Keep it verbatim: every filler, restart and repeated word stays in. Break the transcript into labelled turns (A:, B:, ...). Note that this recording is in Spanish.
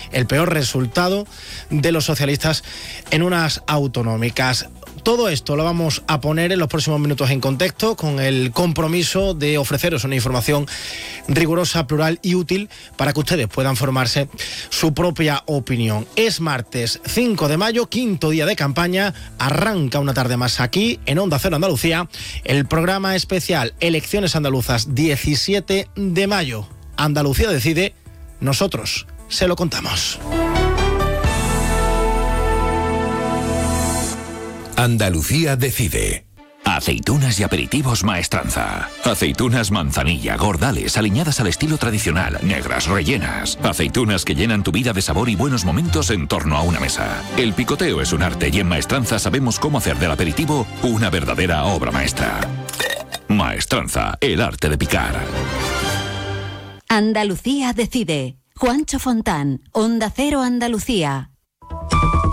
A: el peor resultado de los socialistas en unas autonómicas. Todo esto lo vamos a poner en los próximos minutos en contexto, con el compromiso de ofreceros una información rigurosa, plural y útil para que ustedes puedan formarse su propia opinión. Es martes cinco de mayo, quinto día de campaña, arranca una tarde más aquí en Onda Cero Andalucía, el programa especial Elecciones Andaluzas diecisiete de mayo. Andalucía decide, nosotros se lo contamos.
B: Andalucía decide. Aceitunas y aperitivos Maestranza. Aceitunas manzanilla, gordales, aliñadas al estilo tradicional, negras, rellenas. Aceitunas que llenan tu vida de sabor y buenos momentos en torno a una mesa. El picoteo es un arte y en Maestranza sabemos cómo hacer del aperitivo una verdadera obra maestra. Maestranza, el arte de picar.
C: Andalucía decide. Juancho Fontán, Onda Cero Andalucía.